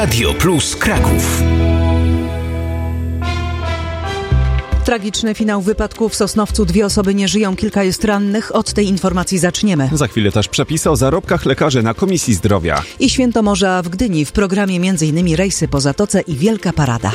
Radio Plus Kraków. Tragiczny finał wypadku w Sosnowcu. 2 osoby nie żyją, kilka jest rannych. Od tej informacji zaczniemy. Za chwilę też przepisy o zarobkach lekarzy na Komisji Zdrowia. I Święto Morza w Gdyni. W programie m.in. rejsy po Zatoce i wielka parada.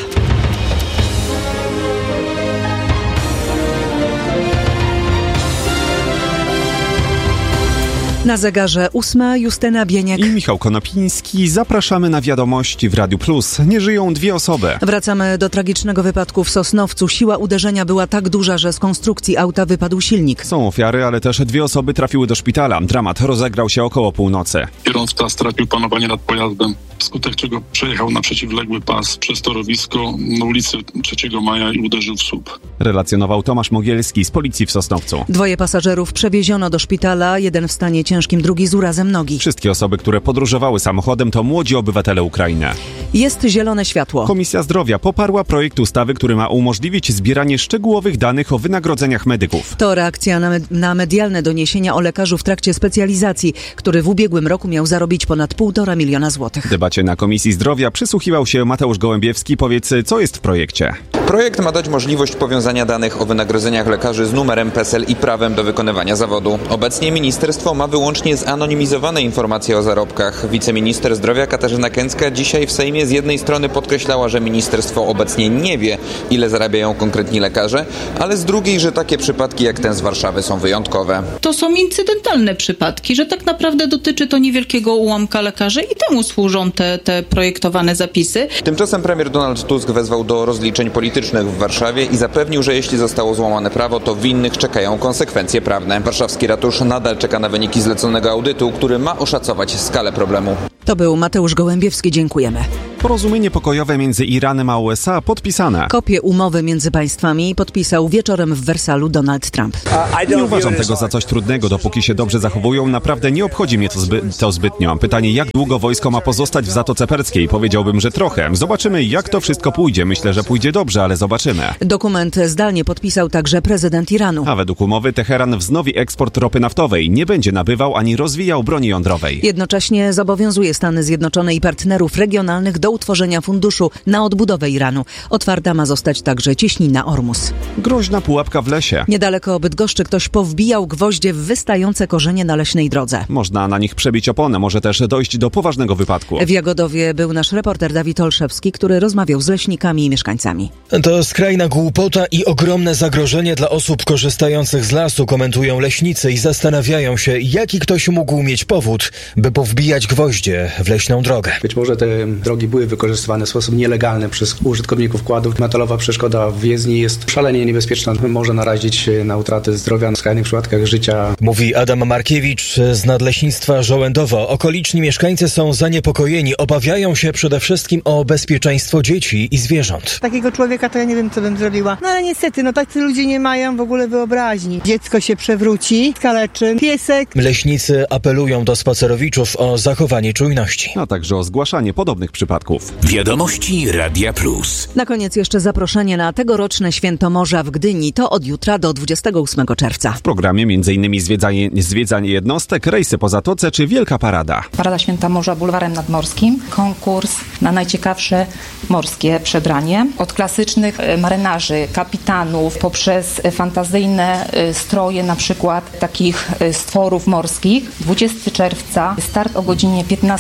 Na zegarze 8. Justyna Bieniek i Michał Konopiński. Zapraszamy na wiadomości w Radiu Plus. Nie żyją 2 osoby. Wracamy do tragicznego wypadku w Sosnowcu. Siła uderzenia była tak duża, że z konstrukcji auta wypadł silnik. Są ofiary, ale też 2 osoby trafiły do szpitala. Dramat rozegrał się około północy. Kierowca stracił panowanie nad pojazdem, wskutek czego przejechał na przeciwległy pas przez torowisko na ulicy 3 Maja i uderzył w słup. Relacjonował Tomasz Mogielski z policji w Sosnowcu. 2 pasażerów przewieziono do szpitala, jeden w stanie ciężkim, drugi z urazem nogi. Wszystkie osoby, które podróżowały samochodem, to młodzi obywatele Ukrainy. Jest zielone światło. Komisja Zdrowia poparła projekt ustawy, który ma umożliwić zbieranie szczegółowych danych o wynagrodzeniach medyków. To reakcja na medialne doniesienia o lekarzu w trakcie specjalizacji, który w ubiegłym roku miał zarobić ponad 1,5 miliona złotych. W debacie na Komisji Zdrowia przysłuchiwał się Mateusz Gołębiewski. Powiedz, co jest w projekcie? Projekt ma dać możliwość powiązania danych o wynagrodzeniach lekarzy z numerem PESEL i prawem do wykonywania zawodu. Obecnie ministerstwo ma wyłącznie zanonimizowane informacje o zarobkach. Wiceminister zdrowia Katarzyna Kęcka dzisiaj w Sejmie z jednej strony podkreślała, że ministerstwo obecnie nie wie, ile zarabiają konkretni lekarze, ale z drugiej, że takie przypadki jak ten z Warszawy są wyjątkowe. To są incydentalne przypadki, że tak naprawdę dotyczy to niewielkiego ułamka lekarzy i temu służą te projektowane zapisy. Tymczasem premier Donald Tusk wezwał do rozliczeń politycznych w Warszawie i zapewnił, że jeśli zostało złamane prawo, to winnych czekają konsekwencje prawne. Warszawski ratusz nadal czeka na wyniki zleconego audytu, który ma oszacować skalę problemu. To był Mateusz Gołębiewski. Dziękujemy. Porozumienie pokojowe między Iranem a USA podpisane. Kopię umowy między państwami podpisał wieczorem w Wersalu Donald Trump. Nie uważam tego za coś trudnego, dopóki się dobrze zachowują. Naprawdę nie obchodzi mnie to zbytnio. Pytanie, jak długo wojsko ma pozostać w Zatoce Perskiej? Powiedziałbym, że trochę. Zobaczymy, jak to wszystko pójdzie. Myślę, że pójdzie dobrze, ale zobaczymy. Dokument zdalnie podpisał także prezydent Iranu. A według umowy Teheran wznowi eksport ropy naftowej. Nie będzie nabywał ani rozwijał broni jądrowej. Jednocześnie zobowiązuje Stany Zjednoczone i partnerów regionalnych do utworzenia funduszu na odbudowę Iranu. Otwarta ma zostać także cieśnina Ormus. Groźna pułapka w lesie. Niedaleko Bydgoszczy ktoś powbijał gwoździe w wystające korzenie na leśnej drodze. Można na nich przebić oponę, może też dojść do poważnego wypadku. W Jagodowie był nasz reporter Dawid Olszewski, który rozmawiał z leśnikami i mieszkańcami. To skrajna głupota i ogromne zagrożenie dla osób korzystających z lasu, komentują leśnicy i zastanawiają się, jaki ktoś mógł mieć powód, by powbijać gwoździe w leśną drogę. Być może te drogi były wykorzystywane w sposób nielegalny przez użytkowników kładów. Metalowa przeszkoda w jezdni jest szalenie niebezpieczna. Może narazić na utratę zdrowia, w skrajnych przypadkach życia. Mówi Adam Markiewicz z Nadleśnictwa Żołędowo. Okoliczni mieszkańcy są zaniepokojeni. Obawiają się przede wszystkim o bezpieczeństwo dzieci i zwierząt. Takiego człowieka to ja nie wiem, co bym zrobiła. No ale niestety, tacy ludzie nie mają w ogóle wyobraźni. Dziecko się przewróci, skaleczy, piesek. Leśnicy apelują do spacerowiczów o zachowanie czujności. A także o zgłaszanie podobnych przypadków. Wiadomości Radia Plus. Na koniec jeszcze zaproszenie na tegoroczne Święto Morza w Gdyni. To od jutra do 28 czerwca. W programie m.in. zwiedzanie jednostek, rejsy po Zatoce czy wielka parada. Parada Święta Morza bulwarem nadmorskim. Konkurs na najciekawsze morskie przebranie. Od klasycznych marynarzy, kapitanów, poprzez fantazyjne stroje na przykład takich stworów morskich. 20 czerwca start o godzinie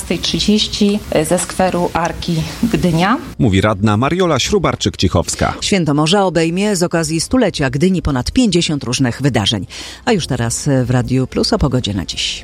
15:30 ze skweru Arki Gdynia. Mówi radna Mariola Śrubarczyk-Cichowska. Święto Morza obejmie z okazji stulecia Gdyni ponad 50 różnych wydarzeń. A już teraz w Radiu Plus o pogodzie na dziś.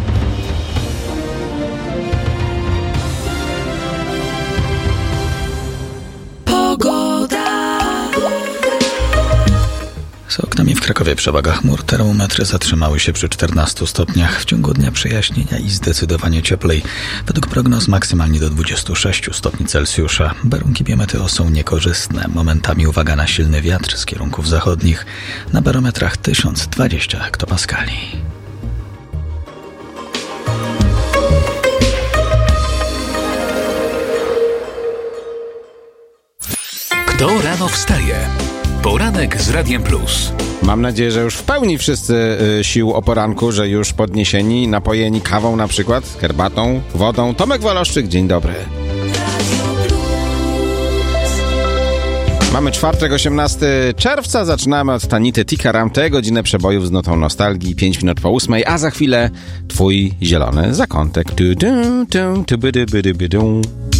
Z oknami w Krakowie przewaga chmur, termometry zatrzymały się przy 14 stopniach. W ciągu dnia przejaśnienia i zdecydowanie cieplej. Według prognoz maksymalnie do 26 stopni Celsjusza. Warunki biometeo są niekorzystne. Momentami uwaga na silny wiatr z kierunków zachodnich. Na barometrach 1020 hektopaskali. Kto rano wstaje? Poranek z Radiem Plus. Mam nadzieję, że już w pełni wszyscy sił o poranku, że już podniesieni, napojeni kawą na przykład, herbatą, wodą. Tomek Woloszczyk, dzień dobry. Mamy czwartek, 18 czerwca. Zaczynamy od Tanity Tikaram, tę godzinę przebojów z notą nostalgii, 5 minut po 8, a za chwilę twój zielony zakątek.